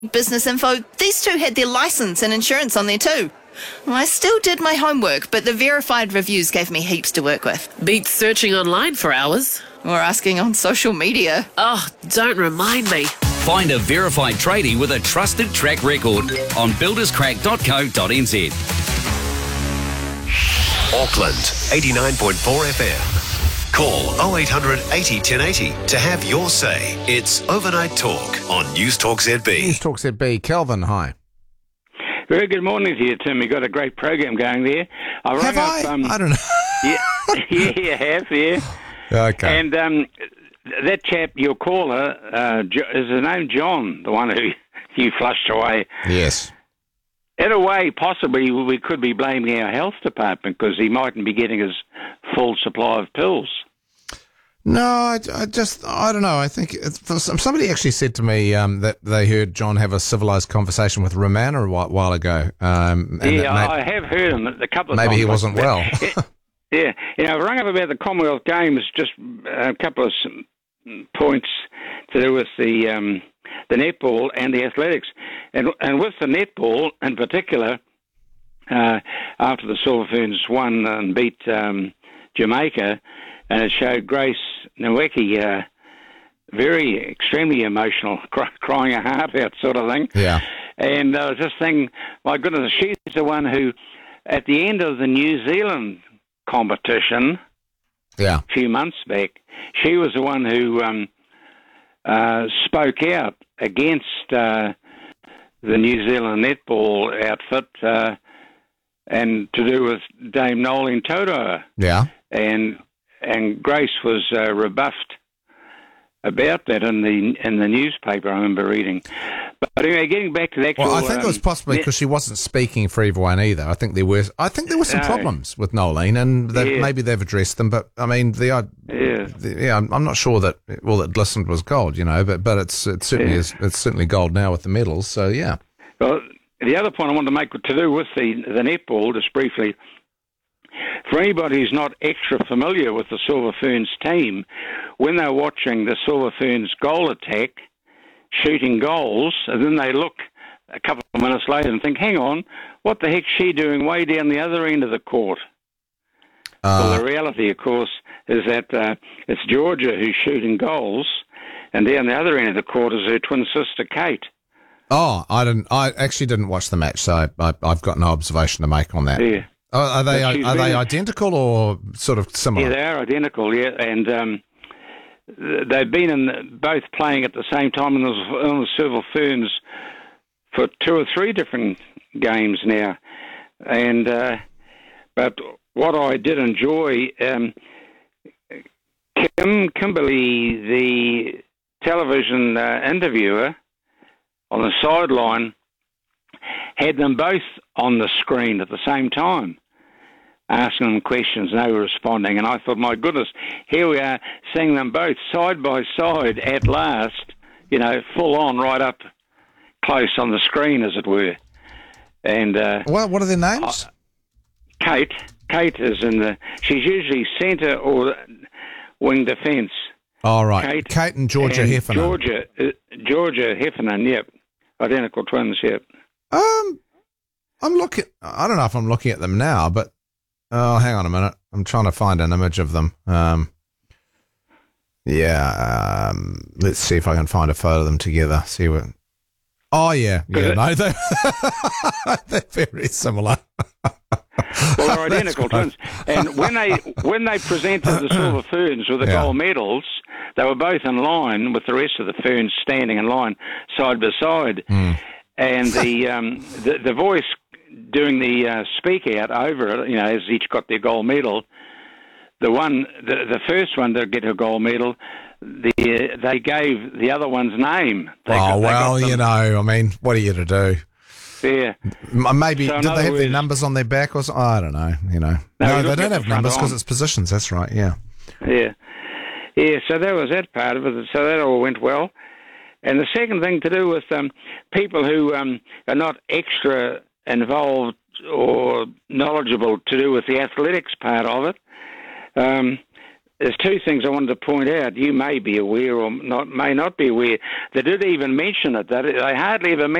Business info, these two had their licence and insurance on there too. I still did my homework, but the verified reviews gave me heaps to work with. Beats searching online for hours. Or asking on social media. Oh, don't remind me. Find a verified tradie with a trusted track record on builderscrack.co.nz. Auckland, 89.4 FM. Call 0800 80 1080 to have your say. It's Overnight Talk on News Talk ZB. News Talk ZB. Kelvin, hi. Very good morning to you, Tim. You've got a great program going there. Have I? I don't know. Yeah, you have, yeah. Okay. And that chap, your caller, is his name John, the one who you flushed away? Yes. In a way, possibly we could be blaming our health department because he mightn't be getting his full supply of pills. No, I don't know. I think somebody actually said to me that they heard John have a civilised conversation with Romana a while ago. I have heard him a couple of times. Maybe he wasn't well. Yeah, I rang up about the Commonwealth Games, just a couple of points to do with the netball and the athletics. And with the netball in particular, after the Silver Ferns won and beat Jamaica, and it showed Grace Nweke very extremely emotional, crying her heart out sort of thing. Yeah. And I was just thinking, my goodness, she's the one who, at the end of the New Zealand competition a few months back, she was the one who spoke out against the New Zealand netball outfit and to do with Dame Noeline Taurua. Yeah. And Grace was rebuffed about that in the newspaper, I remember reading. But anyway, getting back to the actual... Well, I think it was possibly because she wasn't speaking for everyone either. I think there were some problems with Noeline, and maybe they've addressed them. But I mean, I'm not sure that all that glistened was gold, But it certainly is. It's certainly gold now with the medals. So yeah. Well, the other point I wanted to make to do with the netball, just briefly. For anybody who's not extra familiar with the Silver Ferns team, when they're watching the Silver Ferns goal attack, shooting goals, and then they look a couple of minutes later and think, hang on, what the heck's she doing way down the other end of the court? Well, the reality, of course, is that it's Georgia who's shooting goals, and down the other end of the court is her twin sister, Kate. Oh, I actually didn't watch the match, so I've got no observation to make on that. Yeah. Are they identical or sort of similar? Yeah, they are identical, yeah, and they've been both playing at the same time in the Silver Ferns for 2 or 3 different games now. And but what I did enjoy, Kimberly, the television interviewer on the sideline, had them both on the screen at the same time, asking them questions, and they were responding. And I thought, my goodness, here we are seeing them both side by side at last, full on, right up close on the screen, as it were. And what are their names? Kate. Kate is she's usually centre or wing defence. Oh, right. Kate and Georgia Heffernan. Georgia Heffernan, yep. Identical twins, yep. I'm looking. I don't know if I'm looking at them now, but hang on a minute. I'm trying to find an image of them. Let's see if I can find a photo of them together. See what? Oh yeah. No, they're very similar. Well, they're identical twins. And when they presented the Silver Ferns with the gold medals, they were both in line with the rest of the Ferns, standing in line side by side. And the voice doing the speak out over it, as each got their gold medal, the first one to get a gold medal, they gave the other one's name. I mean, what are you to do? Yeah. Maybe, did they have their numbers on their back or something? I don't know, No, they don't have numbers because it's positions, that's right, yeah. Yeah. Yeah, so that was that part of it, so that all went well. And the second thing to do with people who are not extra involved or knowledgeable to do with the athletics part of it, there's two things I wanted to point out. You may be aware or may not be aware. They did even mention it. They hardly ever